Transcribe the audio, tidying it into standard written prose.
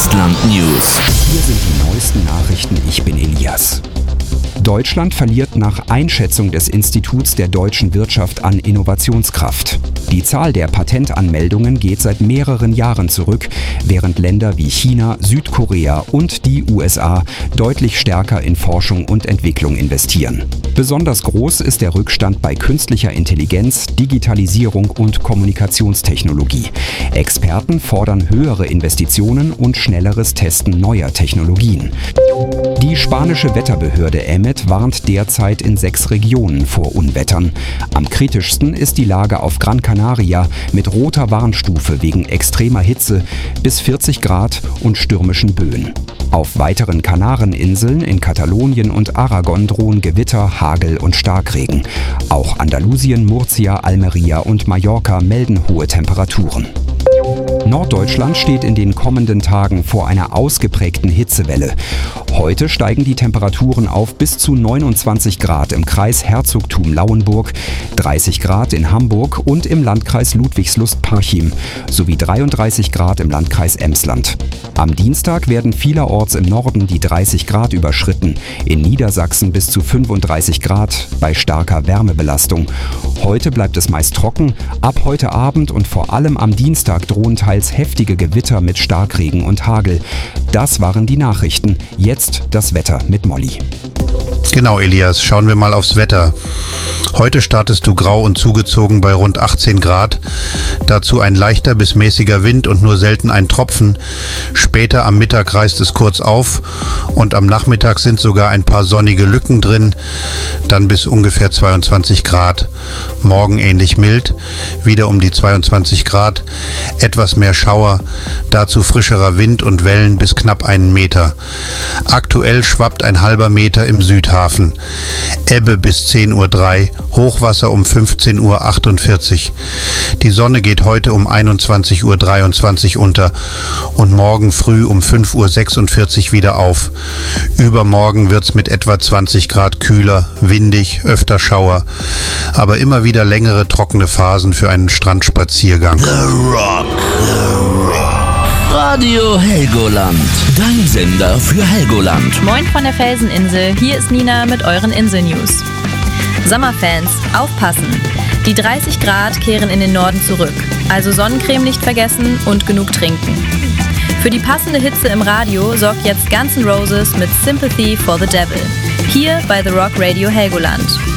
Estland News. Hier sind die neuesten Nachrichten. Ich bin Elias. Deutschland verliert nach Einschätzung des Instituts der deutschen Wirtschaft an Innovationskraft. Die Zahl der Patentanmeldungen geht seit mehreren Jahren zurück, während Länder wie China, Südkorea und die USA deutlich stärker in Forschung und Entwicklung investieren. Besonders groß ist der Rückstand bei künstlicher Intelligenz, Digitalisierung und Kommunikationstechnologie. Experten fordern höhere Investitionen und schnelleres Testen neuer Technologien. Die spanische Wetterbehörde EMET warnt derzeit in 6 Regionen vor Unwettern. Am kritischsten ist die Lage auf Gran Canaria mit roter Warnstufe wegen extremer Hitze bis 40 Grad und stürmischen Böen. Auf weiteren Kanareninseln in Katalonien und Aragon drohen Gewitter, Hagel und Starkregen. Auch Andalusien, Murcia, Almeria und Mallorca melden hohe Temperaturen. Norddeutschland steht in den kommenden Tagen vor einer ausgeprägten Hitzewelle. Heute steigen die Temperaturen auf bis zu 29 Grad im Kreis Herzogtum-Lauenburg, 30 Grad in Hamburg und im Landkreis Ludwigslust-Parchim sowie 33 Grad im Landkreis Emsland. Am Dienstag werden vielerorts im Norden die 30 Grad überschritten, in Niedersachsen bis zu 35 Grad bei starker Wärmebelastung. Heute bleibt es meist trocken, ab heute Abend und vor allem am Dienstag drohen teils heftige Gewitter mit Starkregen und Hagel. Das waren die Nachrichten. Jetzt das Wetter mit Molly. Genau, Elias, schauen wir mal aufs Wetter. Heute startest du grau und zugezogen bei rund 18 Grad. Dazu ein leichter bis mäßiger Wind und nur selten ein Tropfen. Später am Mittag reißt es kurz auf und am Nachmittag sind sogar ein paar sonnige Lücken drin. Dann bis ungefähr 22 Grad. Morgen ähnlich mild, wieder um die 22 Grad. Etwas mehr Schauer, dazu frischerer Wind und Wellen bis knapp 1 Meter. Aktuell schwappt ein halber Meter im Südhafen. Ebbe bis 10:03 Uhr, Hochwasser um 15:48 Uhr. Die Sonne geht heute um 21:23 Uhr unter und morgen früh um 5:46 Uhr wieder auf. Übermorgen wird's mit etwa 20 Grad kühler, windig, öfter Schauer, aber immer wieder längere trockene Phasen für einen Strandspaziergang. The Rock. Radio Helgoland. Dein Sender für Helgoland. Moin von der Felseninsel, hier ist Nina mit euren Insel-News. Sommerfans, aufpassen! Die 30 Grad kehren in den Norden zurück, also Sonnencreme nicht vergessen und genug trinken. Für die passende Hitze im Radio sorgt jetzt Guns N' Roses mit Sympathy for the Devil. Hier bei The Rock Radio Helgoland.